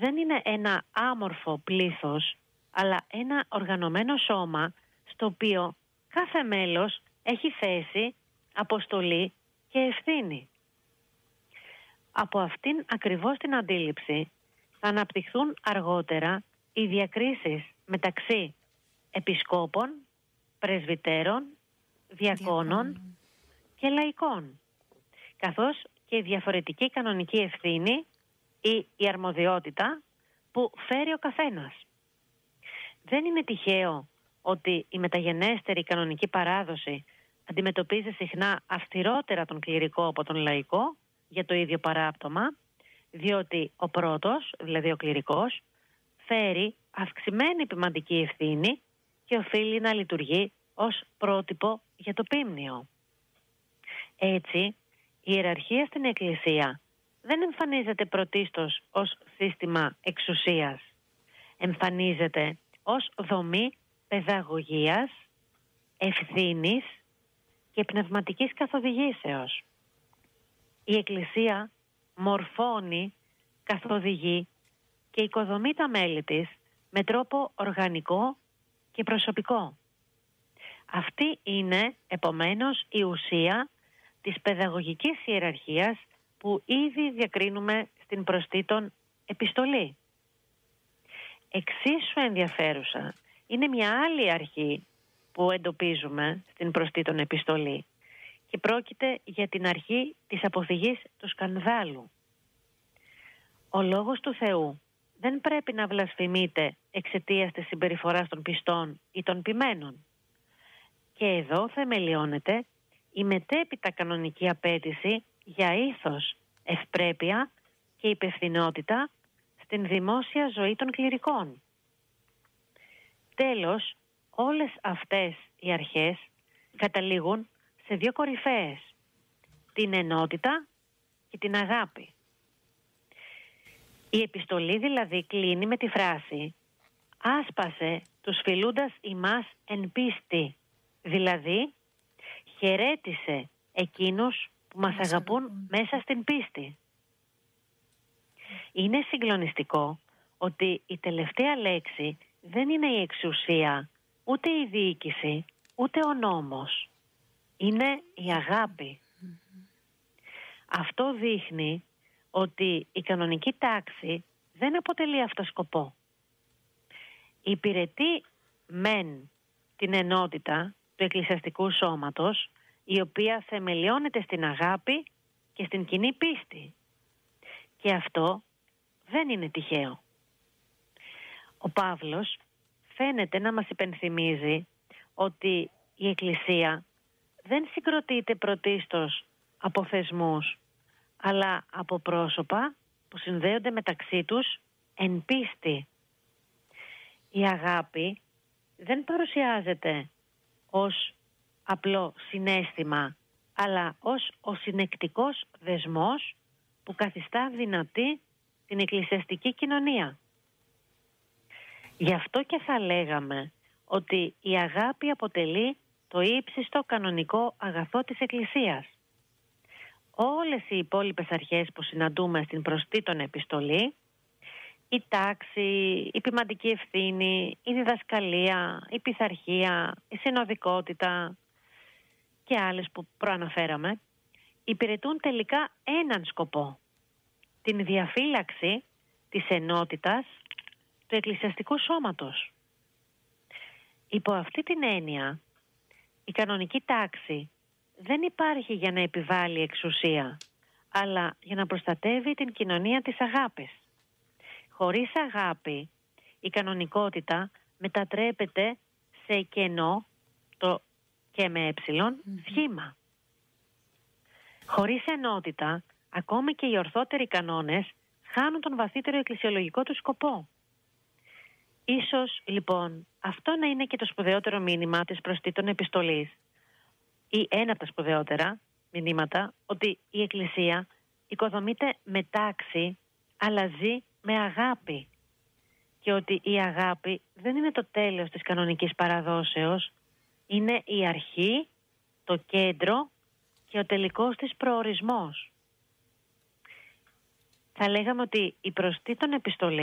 δεν είναι ένα άμορφο πλήθος, αλλά ένα οργανωμένο σώμα στο οποίο κάθε μέλος έχει θέση, αποστολή και ευθύνη. Από αυτήν ακριβώς την αντίληψη θα αναπτυχθούν αργότερα οι διακρίσεις μεταξύ επισκόπων, πρεσβυτέρων, διακόνων και λαϊκών, καθώς και η διαφορετική κανονική ευθύνη ή η αρμοδιότητα που φέρει ο καθένας. Δεν είναι τυχαίο ότι η μεταγενέστερη κανονική παράδοση αντιμετωπίζει συχνά αυστηρότερα τον κληρικό από τον λαϊκό για το ίδιο παράπτωμα, διότι ο πρώτος, δηλαδή ο κληρικός, φέρει αυξημένη ποιμαντική ευθύνη και οφείλει να λειτουργεί ως πρότυπο για το πίμνιο. Έτσι, η ιεραρχία στην Εκκλησία δεν εμφανίζεται πρωτίστως ως σύστημα εξουσίας. Εμφανίζεται ως δομή παιδαγωγίας, ευθύνης και πνευματικής καθοδηγήσεως. Η Εκκλησία μορφώνει, καθοδηγεί και οικοδομεί τα μέλη της με τρόπο οργανικό και προσωπικό. Αυτή είναι, επομένως, η ουσία της παιδαγωγικής ιεραρχίας που ήδη διακρίνουμε στην προστήτων επιστολή. Εξίσου ενδιαφέρουσα είναι μια άλλη αρχή που εντοπίζουμε στην προστήτων επιστολή και πρόκειται για την αρχή της αποφυγής του σκανδάλου. Ο λόγος του Θεού δεν πρέπει να βλασφημείται εξαιτίας της συμπεριφοράς των πιστών ή των ποιμένων. Και εδώ θεμελιώνεται η μετέπειτα κανονική απέτηση για ήθος, ευπρέπεια και υπευθυνότητα στην δημόσια ζωή των κληρικών. Τέλος, όλες αυτές οι αρχές καταλήγουν σε δύο κορυφαίες, την ενότητα και την αγάπη. Η επιστολή δηλαδή κλείνει με τη φράση «Άσπασε τους φιλούντας ημάς εν πίστη», δηλαδή χαιρέτησε εκείνους που μας αγαπούν μέσα στην πίστη. Είναι συγκλονιστικό ότι η τελευταία λέξη δεν είναι η εξουσία, ούτε η διοίκηση, ούτε ο νόμος. Είναι η αγάπη. Αυτό δείχνει ότι η κανονική τάξη δεν αποτελεί αυτό σκοπό. Υπηρετεί μεν την ενότητα του εκκλησιαστικού σώματος, η οποία θεμελιώνεται στην αγάπη και στην κοινή πίστη. Και αυτό δεν είναι τυχαίο. Ο Παύλος φαίνεται να μας υπενθυμίζει ότι η Εκκλησία δεν συγκροτείται πρωτίστως από θεσμούς, αλλά από πρόσωπα που συνδέονται μεταξύ τους εν πίστη. Η αγάπη δεν παρουσιάζεται ως απλό συναίσθημα, αλλά ως ο συνεκτικός δεσμός που καθιστά δυνατή την εκκλησιαστική κοινωνία. Γι' αυτό και θα λέγαμε ότι η αγάπη αποτελεί το ύψιστο κανονικό αγαθό της Εκκλησίας. Όλες οι υπόλοιπες αρχές που συναντούμε στην προστήτων επιστολή, η τάξη, η ποιμαντική ευθύνη, η διδασκαλία, η πειθαρχία, η συνοδικότητα και άλλες που προαναφέραμε, υπηρετούν τελικά έναν σκοπό, την διαφύλαξη της ενότητας του εκκλησιαστικού σώματος. Υπό αυτή την έννοια, η κανονική τάξη δεν υπάρχει για να επιβάλλει εξουσία, αλλά για να προστατεύει την κοινωνία της αγάπης. Χωρίς αγάπη, η κανονικότητα μετατρέπεται σε κενό, το και με σχήμα. Χωρίς ενότητα, ακόμη και οι ορθότεροι κανόνες χάνουν τον βαθύτερο εκκλησιολογικό του σκοπό. Ίσως, λοιπόν, αυτό να είναι και το σπουδαιότερο μήνυμα της προστήτων επιστολής, ή ένα από τα σπουδαιότερα μηνύματα, ότι η Εκκλησία οικοδομείται με τάξη, αλλά ζει με αγάπη. Και ότι η αγάπη δεν είναι το τέλος της κανονικής παραδόσεως, είναι η αρχή, το κέντρο και ο τελικός της προορισμός. Θα λέγαμε ότι η προστήτων επιστολή